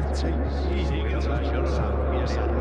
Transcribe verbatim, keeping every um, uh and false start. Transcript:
Sí, sí, que els això no s'ha d'enviar.